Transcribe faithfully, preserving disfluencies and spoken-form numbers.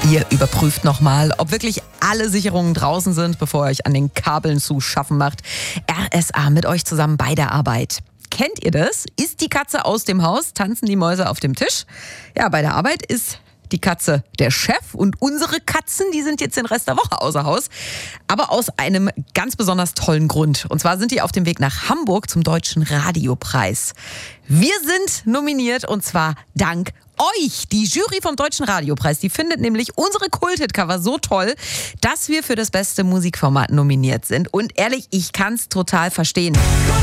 Ihr überprüft nochmal, ob wirklich alle Sicherungen draußen sind, bevor ihr euch an den Kabeln zu schaffen macht. R S A mit euch zusammen bei der Arbeit. Kennt ihr das? Ist die Katze aus dem Haus, tanzen die Mäuse auf dem Tisch? Ja, bei der Arbeit ist die Katze der Chef und unsere Katzen, die sind jetzt den Rest der Woche außer Haus. Aber aus einem ganz besonders tollen Grund. Und zwar sind die auf dem Weg nach Hamburg zum Deutschen Radiopreis. Wir sind nominiert und zwar dank euch. Die Jury vom Deutschen Radiopreis, die findet nämlich unsere Kult-Hit-Cover so toll, dass wir für das beste Musikformat nominiert sind. Und ehrlich, ich kann es total verstehen.